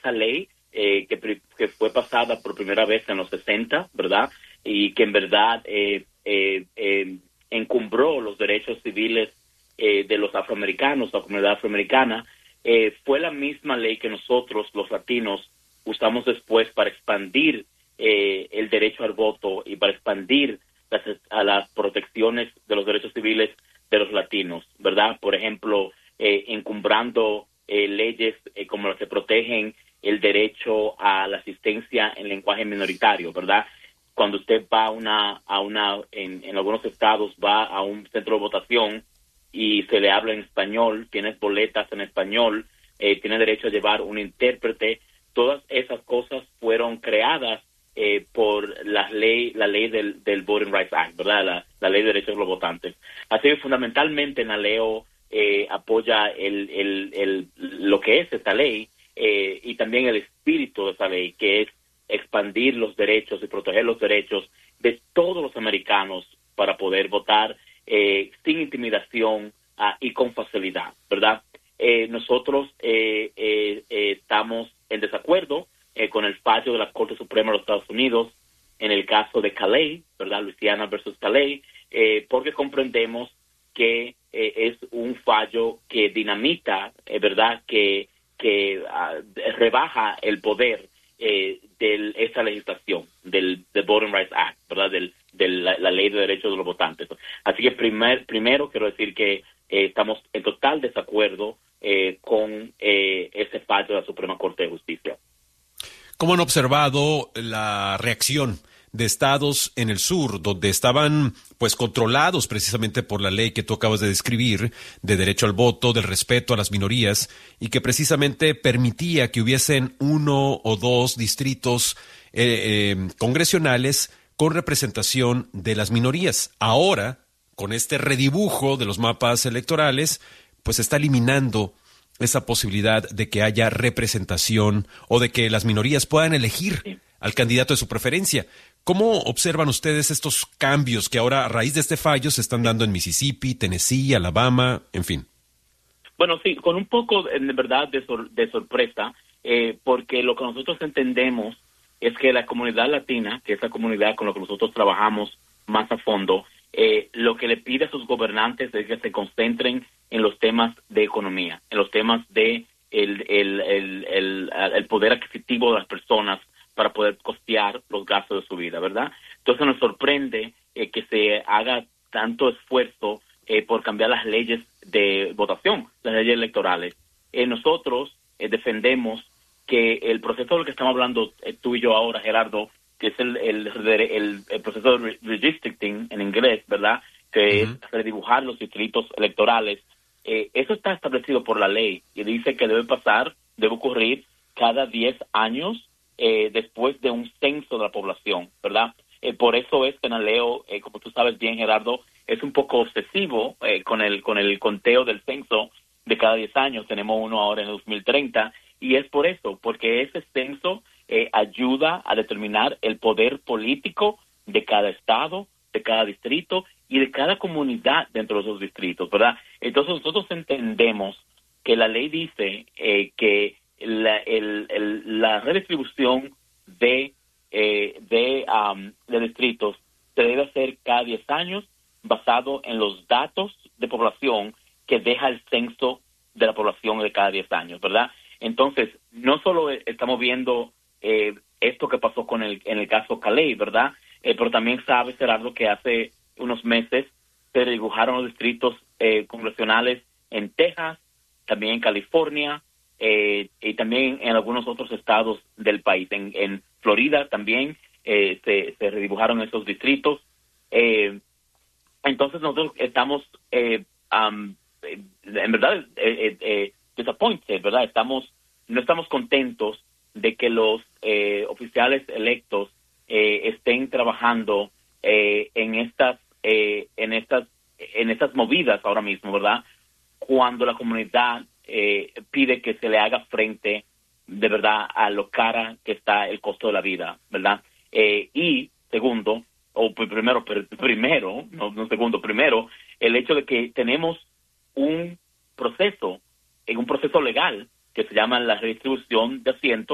esa ley que fue pasada por primera vez en los 60, ¿verdad? Y que en verdad encumbró los derechos civiles de los afroamericanos, la comunidad afroamericana, fue la misma ley que nosotros, los latinos, usamos después para expandir el derecho al voto y para expandir a las protecciones de los derechos civiles de los latinos, ¿verdad? Por ejemplo, encumbrando leyes como las que protegen el derecho a la asistencia en lenguaje minoritario, ¿verdad? Cuando usted va en algunos estados va a un centro de votación y se le habla en español, tienes boletas en español, tiene derecho a llevar un intérprete. Todas esas cosas fueron creadas por la ley del Voting Rights Act, ¿verdad? La ley de derechos de los votantes. Así que fundamentalmente NALEO apoya lo que es esta ley y también el espíritu de esa ley, que es expandir los derechos y proteger los derechos de todos los americanos para poder votar sin intimidación y con facilidad, ¿verdad? Nosotros estamos en desacuerdo con el fallo de la Corte Suprema de los Estados Unidos en el caso de Calais, ¿verdad? Louisiana versus Calais, porque comprendemos que es un fallo que dinamita, ¿verdad? Que rebaja el poder de esa legislación, del Voting Rights Act, ¿verdad? De la ley de derechos de los votantes. Así que primero quiero decir que estamos en total desacuerdo con ese fallo de la Suprema Corte de Justicia. ¿Cómo han observado la reacción de estados en el sur, donde estaban pues controlados precisamente por la ley que tú acabas de describir, de derecho al voto, del respeto a las minorías, y que precisamente permitía que hubiesen 1 o 2 distritos congresionales con representación de las minorías? Ahora, con este redibujo de los mapas electorales, pues se está eliminando esa posibilidad de que haya representación o de que las minorías puedan elegir al candidato de su preferencia. ¿Cómo observan ustedes estos cambios que ahora, a raíz de este fallo, se están dando en Mississippi, Tennessee, Alabama, en fin? Bueno, sí, con un poco, de verdad, de sorpresa, porque lo que nosotros entendemos es que la comunidad latina, que es la comunidad con la que nosotros trabajamos más a fondo, lo que le pide a sus gobernantes es que se concentren en los temas de economía, en los temas de el poder adquisitivo de las personas para poder costear los gastos de su vida, ¿verdad? Entonces nos sorprende que se haga tanto esfuerzo por cambiar las leyes de votación, las leyes electorales. Nosotros defendemos que el proceso del que estamos hablando tú y yo ahora, Gerardo, que es el proceso de redistricting en inglés, ¿verdad? Que es redibujar los distritos electorales. Eso está establecido por la ley y dice que debe ocurrir cada 10 años después de un censo de la población, ¿verdad? Por eso es que NALEO, como tú sabes bien, Gerardo, es un poco obsesivo con el conteo del censo de cada 10 años. Tenemos uno ahora en 2030 y es por eso, porque ese censo ayuda a determinar el poder político de cada estado, de cada distrito y de cada comunidad dentro de esos distritos, ¿verdad? Entonces nosotros entendemos que la ley dice que la redistribución de distritos se debe hacer cada 10 años basado en los datos de población que deja el censo de la población de cada 10 años, ¿verdad? Entonces, no solo estamos viendo esto que pasó en el caso Calais, ¿verdad? Pero también sabes, Gerardo, que hace unos meses se dibujaron los distritos congresionales en Texas, también en California, y también en algunos otros estados del país. En Florida también se redibujaron esos distritos. Entonces nosotros estamos, en verdad, disappointed, ¿verdad? No estamos contentos de que los oficiales electos estén trabajando en estas movidas ahora mismo, ¿verdad? Cuando la comunidad pide que se le haga frente de verdad a lo cara que está el costo de la vida, ¿verdad? Y segundo, primero, el hecho de que tenemos un proceso legal que se llama la redistribución de asientos